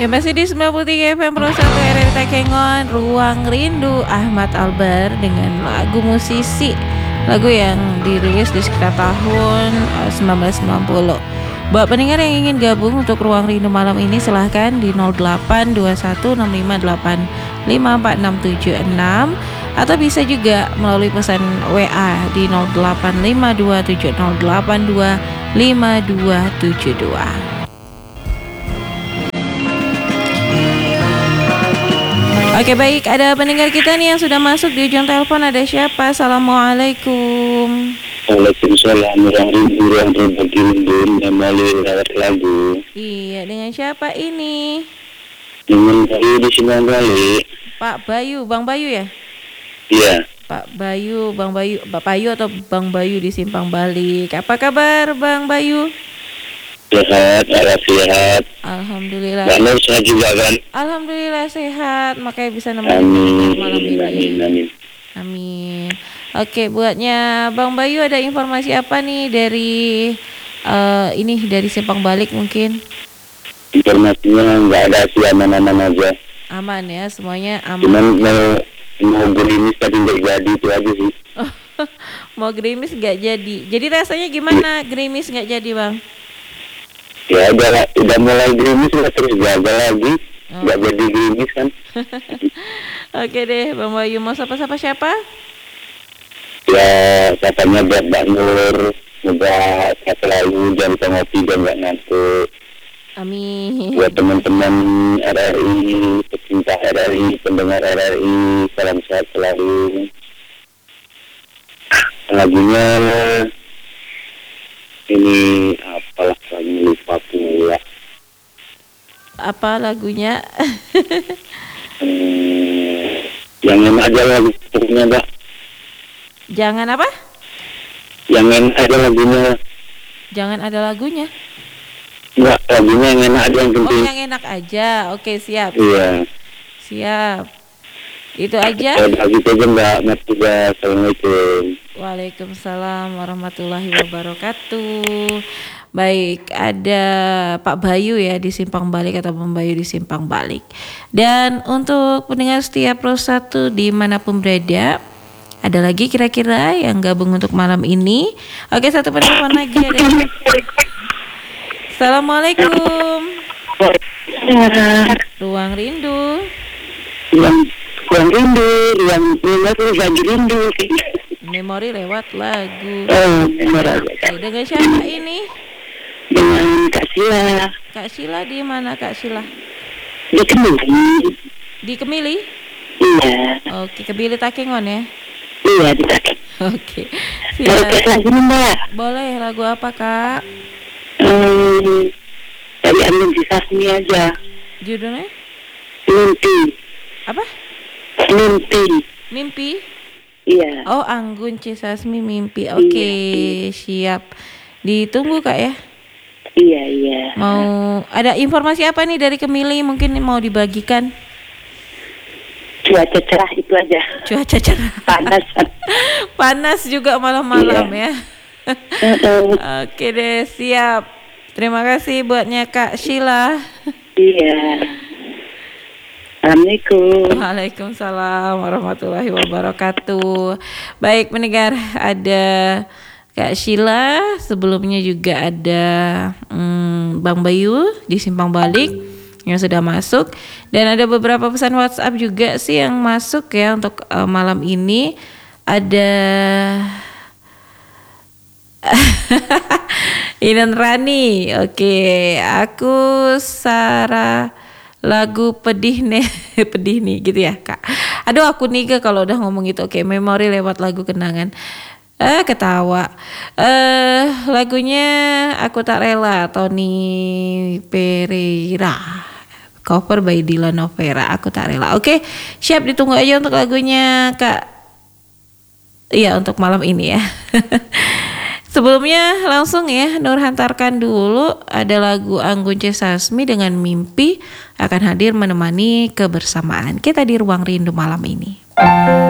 Ya masih di 93 FM Pro 1 RRI Takengon, Ruang Rindu Ahmad Albar dengan lagu Musisi. Lagu yang dirilis di sekitar tahun 1990. Buat pendengar yang ingin gabung untuk Ruang Rindu malam ini silahkan di 082165854676 atau bisa juga melalui pesan WA di 0852708252. Oke baik, ada pendengar kita nih yang sudah masuk di ujung telepon. Ada siapa? Assalamualaikum. Waalaikumsalam. Ruang rindu kembali lewat lagu. Iya, dengan siapa ini? Dengan Bayu di Simpang Balik. Pak Bayu, Bang Bayu ya? Iya. Pak Bayu, Bang Bayu, Pak Bayu atau Bang Bayu di Simpang Balik. Apa kabar Bang Bayu? Sehat, sehat. Alhamdulillah. Benar sehat juga kan? Alhamdulillah sehat, makanya bisa nemenin malam ini. Amin. Oke, buatnya Bang Bayu ada informasi apa nih dari dari Simpang Balik mungkin? Informasinya nggak ada sih, aman-aman aja. Aman ya, semuanya aman. Cuman mau gerimis tadi nggak jadi, itu aja sih. Mau gerimis nggak jadi. Jadi rasanya gimana gerimis nggak jadi Bang? Ya udah mulai gerimis lah, terus gagal lagi. Nggak jadi gerimis kan. Oke deh Bang Bayu, mau sapa-sapa siapa? Ya katanya buat Mbak Nur, semoga sehat selalu, jangan lupa ngopi dan nggak ngantuk. Amin. Buat teman-teman RRI, pecinta RRI, pendengar RRI, salam sehat selalu. Lagunya ini apalah, lagi lupa pula. Apa lagunya? Yang enak aja lagu pokoknya, Mbak. Jangan apa? Yang enak aja lagunya. Jangan ada lagunya. Enggak, lagunya yang enak aja yang penting. Oh, yang enak aja. Oke, siap. Iya. Siap. Itu aja. Gitu aja Mbak. Assalamualaikum. Waalaikumsalam warahmatullahi wabarakatuh. Baik, ada Pak Bayu ya di Simpang Balik atau Bang Bayu di Simpang Balik. Dan untuk pendengar setia Pro 1 dimanapun berada, ada lagi kira-kira yang gabung untuk malam ini? Oke, satu penelpon lagi ada. Assalamualaikum. Ruang Rindu. Ruang rindu, ruang lagi rindu. Memori lewat lagu. Memori. Dengan siapa ini? Dengan Kak Sila. Kak Sila di mana Kak Sila? Di Kemili. Di Kemili? Iya. Oke, Kemili Takengon ya? Iya, di Takengon. Oke. Boleh lagu nih Mbak? Boleh, lagu apa Kak? Dari Anggun Cisasmi aja. Judulnya? Mimpi. Apa? Mimpi. Mimpi? Iya. Oh, Anggun Cisasmi Mimpi. Oke, siap. Ditunggu Kak ya? Iya. Mau ada informasi apa nih dari Kemili mungkin mau dibagikan? Cuaca cerah itu aja. Cuaca cerah. Panas. Panas juga malam-malam ya. Oke deh, siap. Terima kasih buatnya Kak Sheila. Iya. Assalamualaikum. Waalaikumsalam warahmatullahi wabarakatuh. Baik pendengar, ada Kak Sheila, sebelumnya juga ada Bang Bayu di Simpang Balik yang sudah masuk, dan ada beberapa pesan WhatsApp juga sih yang masuk ya untuk malam ini. Ada Inan Rani. Oke, aku Sarah lagu pedih nih gitu ya Kak. Aduh aku nih kalau udah ngomong gitu. Oke, memori lewat lagu kenangan. Ketawa. Lagunya Aku Tak Rela, Tony Pereira. Cover by Dila Novera, Aku Tak Rela. Oke, siap, ditunggu aja untuk lagunya Kak. Iya, untuk malam ini ya. Sebelumnya langsung ya Nur hantarkan dulu ada lagu Anggun Cisasmi dengan Mimpi akan hadir menemani kebersamaan kita di Ruang Rindu malam ini.